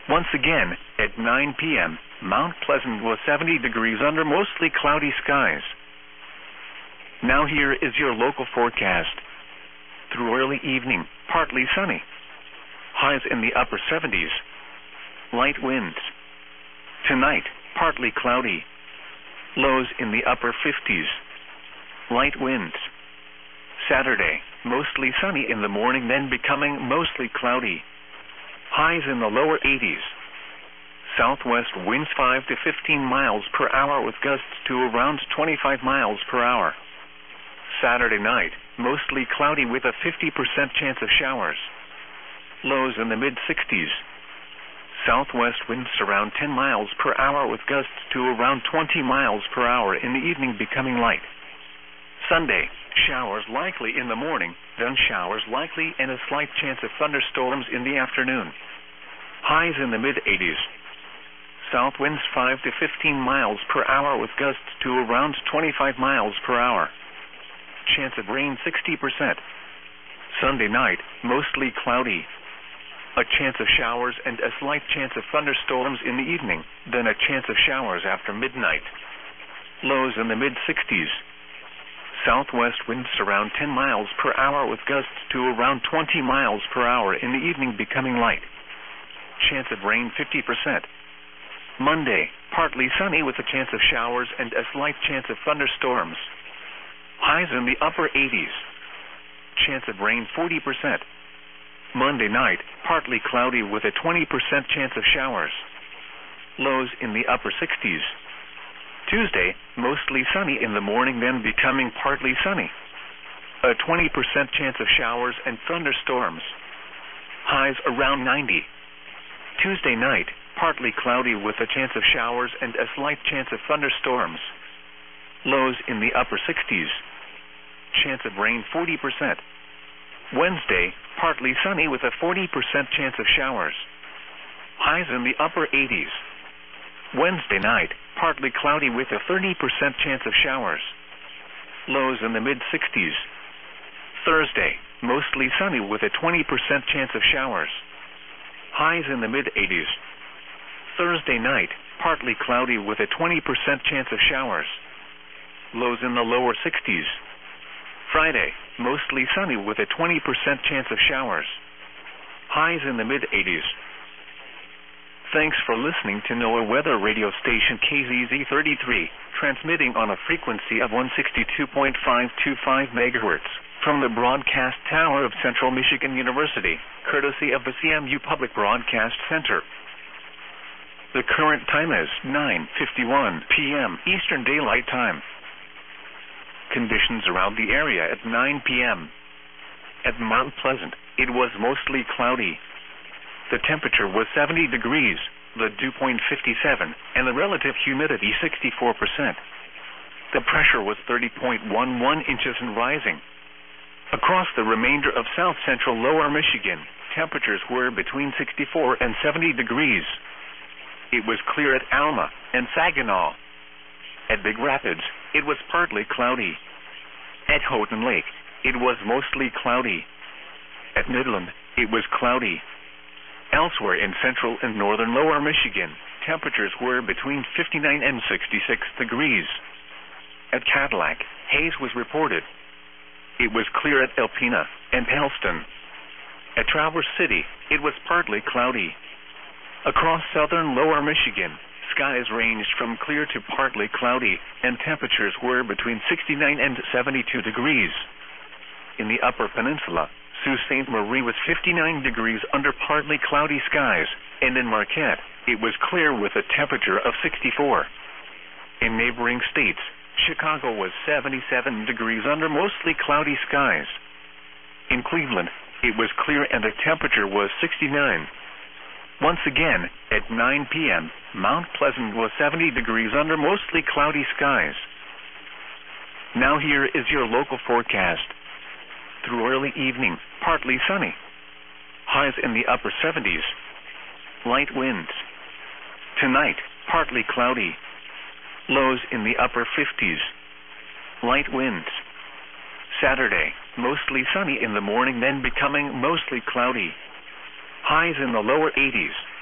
Once again, at 9 p.m., Mount Pleasant was 70 degrees under mostly cloudy skies. Now here is your local forecast. Through early evening, partly sunny. Highs in the upper 70s. Light winds. Tonight, partly cloudy. Lows in the upper 50s. Light winds. Saturday, mostly sunny in the morning, then becoming mostly cloudy. Highs in the lower 80s. Southwest winds 5 to 15 miles per hour with gusts to around 25 miles per hour. Saturday night, mostly cloudy with a 50% chance of showers. Lows in the mid-60s. Southwest winds around 10 miles per hour with gusts to around 20 miles per hour in the evening, becoming light. Sunday, showers likely in the morning, then showers likely and a slight chance of thunderstorms in the afternoon. Highs in the mid-80s. South winds 5 to 15 miles per hour with gusts to around 25 miles per hour. Chance of rain 60%. Sunday night, mostly cloudy. A chance of showers and a slight chance of thunderstorms in the evening, then a chance of showers after midnight. Lows in the mid-60s. Southwest winds around 10 miles per hour with gusts to around 20 miles per hour in the evening, becoming light. Chance of rain 50%. Monday, partly sunny with a chance of showers and a slight chance of thunderstorms. Highs in the upper 80s. Chance of rain 40%. Monday night, partly cloudy with a 20% chance of showers. Lows in the upper 60s. Tuesday, mostly sunny in the morning, then becoming partly sunny. A 20% chance of showers and thunderstorms. Highs around 90. Tuesday night, partly cloudy with a chance of showers and a slight chance of thunderstorms. Lows in the upper 60s. Chance of rain 40%. Wednesday, partly sunny with a 40% chance of showers. Highs in the upper 80s. Wednesday night, partly cloudy with a 30% chance of showers. Lows in the mid-60s. Thursday, mostly sunny with a 20% chance of showers. Highs in the mid-80s. Thursday night, partly cloudy with a 20% chance of showers. Lows in the lower 60s. Friday, mostly sunny with a 20% chance of showers. Highs in the mid-80s. Thanks for listening to NOAA weather radio station KZZ33, transmitting on a frequency of 162.525 MHz from the broadcast tower of Central Michigan University, courtesy of the CMU Public Broadcast Center. The current time is 9:51 p.m. Eastern Daylight Time. Conditions around the area at 9 p.m. At Mount Pleasant, it was mostly cloudy. The temperature was 70 degrees, the dew point 57, and the relative humidity 64%. The pressure was 30.11 inches and rising. Across the remainder of south-central lower Michigan, temperatures were between 64 and 70 degrees. It was clear at Alma and Saginaw. At Big Rapids, it was partly cloudy. At Houghton Lake, it was mostly cloudy. At Midland, it was cloudy. Elsewhere in central and northern lower Michigan, temperatures were between 59 and 66 degrees. At Cadillac, haze was reported. It was clear at Alpena and Helston. At Traverse City, it was partly cloudy. Across southern lower Michigan, skies ranged from clear to partly cloudy, and temperatures were between 69 and 72 degrees. In the Upper Peninsula, Sault Ste. Marie was 59 degrees under partly cloudy skies, and in Marquette, it was clear with a temperature of 64. In neighboring states, Chicago was 77 degrees under mostly cloudy skies. In Cleveland, it was clear and the temperature was 69. Once again, at 9 p.m., Mount Pleasant was 70 degrees under mostly cloudy skies. Now here is your local forecast. Through early evening, partly sunny. Highs in the upper 70s. Light winds. Tonight, partly cloudy. Lows in the upper 50s. Light winds. Saturday, mostly sunny in the morning, then becoming mostly cloudy. Highs in the lower 80s.